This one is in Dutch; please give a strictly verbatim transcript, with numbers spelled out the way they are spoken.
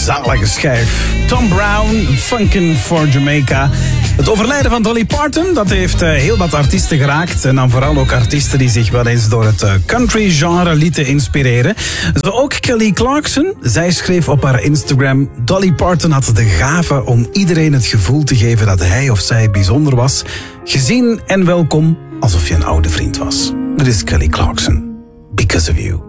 zalige schijf. Tom Brown, Funkin' for Jamaica. Het overlijden van Dolly Parton, dat heeft uh, heel wat artiesten geraakt. En dan vooral ook artiesten die zich wel eens door het uh, country-genre lieten inspireren. Zo ook Kelly Clarkson. Zij schreef op haar Instagram: Dolly Parton had de gave om iedereen het gevoel te geven dat hij of zij bijzonder was. Gezien en welkom, alsof je een oude vriend was. Dit is Kelly Clarkson. Because of You.